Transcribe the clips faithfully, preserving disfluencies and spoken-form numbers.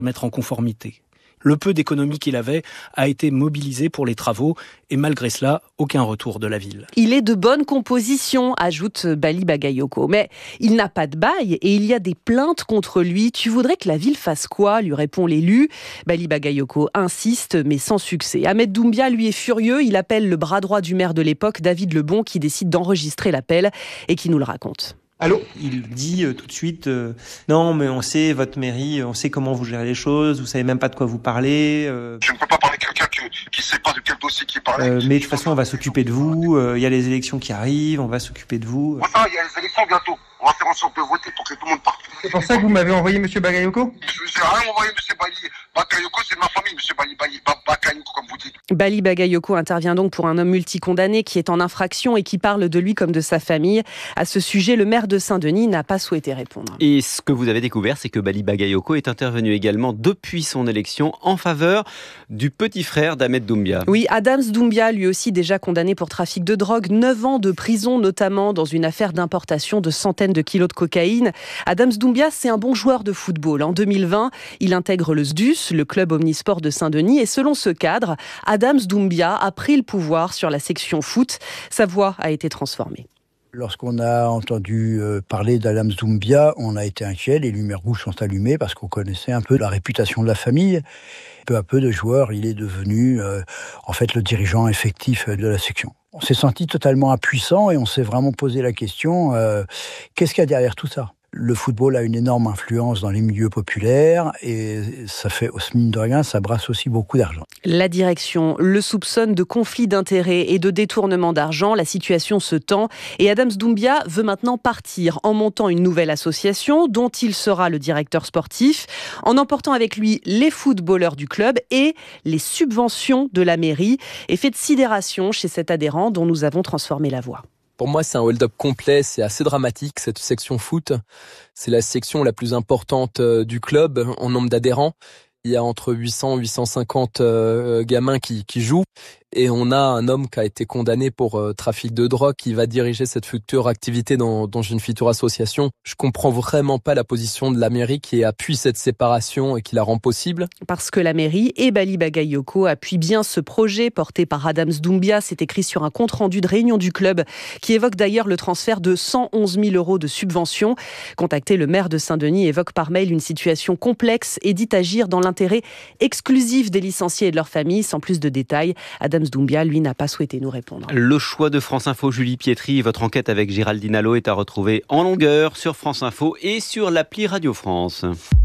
mettre en conformité. Le peu d'économie qu'il avait a été mobilisé pour les travaux et malgré cela, aucun retour de la ville. Il est de bonne composition, ajoute Bali Bagayoko. Mais il n'a pas de bail et il y a des plaintes contre lui. Tu voudrais que la ville fasse quoi ? Lui répond l'élu. Bali Bagayoko insiste, mais sans succès. Ahmed Doumbia, lui, est furieux. Il appelle le bras droit du maire de l'époque, David Lebon, qui décide d'enregistrer l'appel et qui nous le raconte. Allô ? Il dit euh, tout de suite euh, non mais on sait votre mairie, on sait comment vous gérez les choses, vous savez même pas de quoi vous parlez. Euh... Je ne peux pas parler de quelqu'un qui qui sait pas de quel dossier qui parle. Euh, mais de toute façon on va s'occuper de vous. Il euh, y a les élections qui arrivent, on va s'occuper de vous. Ouais, ça, il y a les élections bientôt. On va faire en sorte de voter pour que tout le monde parte. C'est pour ça que vous m'avez envoyé Monsieur Bagayoko ? Je vous ai rien envoyé Monsieur Bali Bagayoko, c'est de ma famille Monsieur Bali Bagayoko comme vous dites. Bali Bagayoko intervient donc pour un homme multicondamné qui est en infraction et qui parle de lui comme de sa famille. À ce sujet, le maire de Saint-Denis n'a pas souhaité répondre. Et ce que vous avez découvert, c'est que Bali Bagayoko est intervenu également depuis son élection en faveur du petit frère d'Ahmed Doumbia. Oui, Adams Doumbia, lui aussi déjà condamné pour trafic de drogue, neuf ans de prison notamment dans une affaire d'importation de centaines de kilos de cocaïne. Adams Doumbia, c'est un bon joueur de football. En deux mille vingt, il intègre le S D U S, le club omnisport de Saint-Denis, et selon ce cadre, Adams Doumbia a pris le pouvoir sur la section foot. Sa voix a été transformée. Lorsqu'on a entendu parler d'Adams Doumbia, on a été inquiet, les lumières rouges sont allumées parce qu'on connaissait un peu la réputation de la famille. Peu à peu de joueurs, il est devenu euh, en fait le dirigeant effectif de la section. On s'est senti totalement impuissant et on s'est vraiment posé la question, euh, qu'est-ce qu'il y a derrière tout ça ? Le football a une énorme influence dans les milieux populaires et ça fait, mine de rien, ça brasse aussi beaucoup d'argent. La direction le soupçonne de conflit d'intérêts et de détournement d'argent. La situation se tend et Adams Doumbia veut maintenant partir en montant une nouvelle association dont il sera le directeur sportif, en emportant avec lui les footballeurs du club et les subventions de la mairie. Effet de sidération chez cet adhérent dont nous avons transformé la voix. Pour moi, c'est un hold-up complet, c'est assez dramatique, cette section foot. C'est la section la plus importante du club en nombre d'adhérents. Il y a entre huit cents et huit cent cinquante euh, gamins qui, qui jouent. Et on a un homme qui a été condamné pour euh, trafic de drogue qui va diriger cette future activité dans, dans une future association. Je comprends vraiment pas la position de la mairie qui appuie cette séparation et qui la rend possible. Parce que la mairie et Bali Bagayoko appuient bien ce projet porté par Adams Doumbia. C'est écrit sur un compte-rendu de réunion du club qui évoque d'ailleurs le transfert de cent onze mille euros de subventions. Contacté, le maire de Saint-Denis évoque par mail une situation complexe et dit agir dans l'intérêt exclusif des licenciés et de leurs familles. Sans plus de détails, Adams Doumbia, lui, n'a pas souhaité nous répondre. Le choix de France Info, Julie Pietri, votre enquête avec Géraldine Allo est à retrouver en longueur sur France Info et sur l'appli Radio France.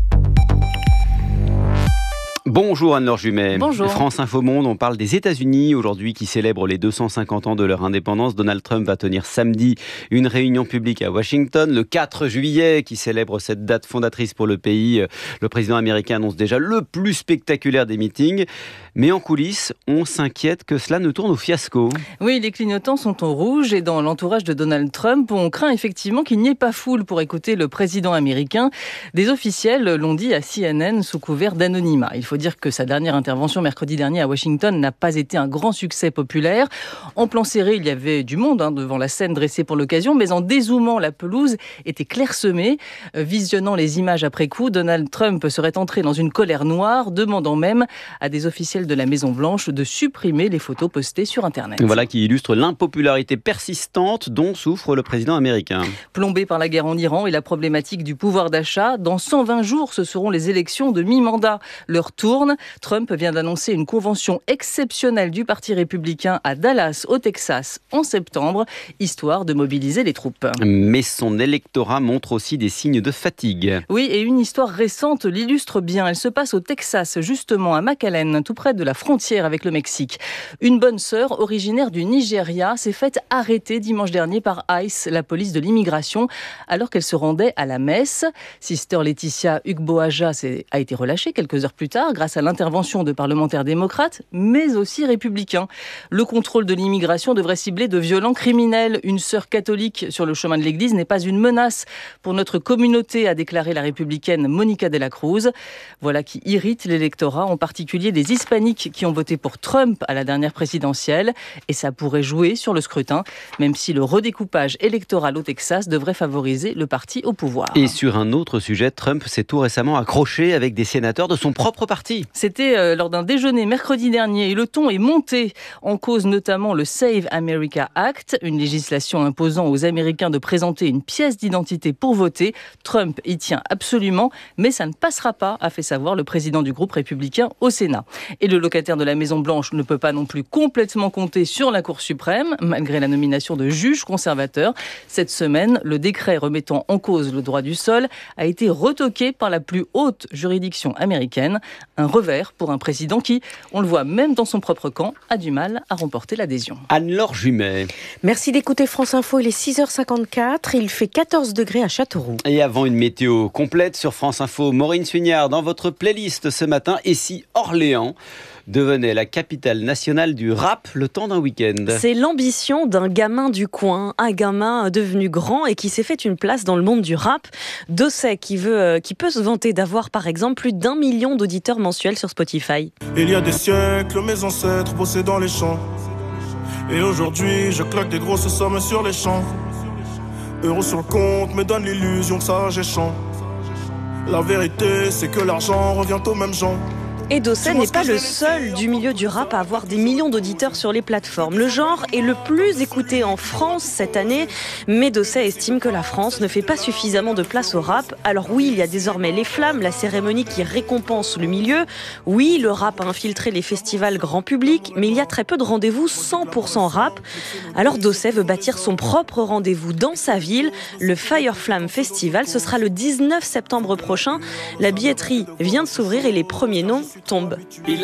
Bonjour Anne-Laure Jumet. Bonjour. France Info Monde, on parle des États-Unis aujourd'hui qui célèbrent les deux cent cinquante ans de leur indépendance. Donald Trump va tenir samedi une réunion publique à Washington. Le quatre juillet qui célèbre cette date fondatrice pour le pays. Le président américain annonce déjà le plus spectaculaire des meetings. Mais en coulisses, on s'inquiète que cela ne tourne au fiasco. Oui, les clignotants sont au rouge et dans l'entourage de Donald Trump, on craint effectivement qu'il n'y ait pas foule pour écouter le président américain. Des officiels l'ont dit à C N N sous couvert d'anonymat. Il faut dire que sa dernière intervention mercredi dernier à Washington n'a pas été un grand succès populaire. En plan serré, il y avait du monde hein, devant la scène dressée pour l'occasion, mais en dézoomant, la pelouse était clairsemée. Euh, visionnant les images après coup, Donald Trump serait entré dans une colère noire, demandant même à des officiels de la Maison-Blanche de supprimer les photos postées sur Internet. Voilà qui illustre l'impopularité persistante dont souffre le président américain. Plombé par la guerre en Iran et la problématique du pouvoir d'achat, dans cent vingt jours, ce seront les élections de mi-mandat. Leur tourne. Trump vient d'annoncer une convention exceptionnelle du Parti républicain à Dallas, au Texas, en septembre, histoire de mobiliser les troupes. Mais son électorat montre aussi des signes de fatigue. Oui, et une histoire récente l'illustre bien. Elle se passe au Texas, justement à McAllen, tout près de la frontière avec le Mexique. Une bonne sœur, originaire du Nigeria, s'est faite arrêter dimanche dernier par ICE, la police de l'immigration, alors qu'elle se rendait à la messe. Sister Laetitia Ugboaja a été relâchée quelques heures plus tard grâce à l'intervention de parlementaires démocrates, mais aussi républicains. Le contrôle de l'immigration devrait cibler de violents criminels. Une sœur catholique sur le chemin de l'église n'est pas une menace pour notre communauté, a déclaré la républicaine Monica de la Cruz. Voilà qui irrite l'électorat, en particulier des hispaniques britanniques qui ont voté pour Trump à la dernière présidentielle et ça pourrait jouer sur le scrutin, même si le redécoupage électoral au Texas devrait favoriser le parti au pouvoir. Et sur un autre sujet, Trump s'est tout récemment accroché avec des sénateurs de son propre parti. C'était euh, lors d'un déjeuner mercredi dernier et le ton est monté. En cause notamment le Save America Act, une législation imposant aux Américains de présenter une pièce d'identité pour voter. Trump y tient absolument, mais ça ne passera pas, a fait savoir le président du groupe républicain au Sénat. Et le locataire de la Maison-Blanche ne peut pas non plus complètement compter sur la Cour suprême, malgré la nomination de juges conservateurs. Cette semaine, le décret remettant en cause le droit du sol a été retoqué par la plus haute juridiction américaine. Un revers pour un président qui, on le voit même dans son propre camp, a du mal à remporter l'adhésion. Anne-Laure Jumet. Merci d'écouter France Info, il est six heures cinquante-quatre, il fait quatorze degrés à Châteauroux. Et avant une météo complète sur France Info, Maureen Suignard dans votre playlist ce matin. Et si Orléans devenait la capitale nationale du rap le temps d'un week-end? C'est l'ambition d'un gamin du coin, un gamin devenu grand et qui s'est fait une place dans le monde du rap. Dosset qui veut, qui peut se vanter d'avoir par exemple plus d'un million d'auditeurs mensuels sur Spotify. Il y a des siècles, mes ancêtres bossaient dans les champs. Et aujourd'hui, je claque des grosses sommes sur les champs. Euros sur le compte me donne l'illusion que ça j'ai champ. La vérité, c'est que l'argent revient aux mêmes gens. Et Dosset n'est pas le seul du milieu du rap à avoir des millions d'auditeurs sur les plateformes. Le genre est le plus écouté en France cette année, mais Dosset estime que la France ne fait pas suffisamment de place au rap. Alors oui, il y a désormais les Flammes, la cérémonie qui récompense le milieu. Oui, le rap a infiltré les festivals grand public, mais il y a très peu de rendez-vous cent pour cent rap. Alors Dosset veut bâtir son propre rendez-vous dans sa ville, le Fire Flam Festival. Ce sera le dix-neuf septembre prochain. La billetterie vient de s'ouvrir et les premiers noms tombe.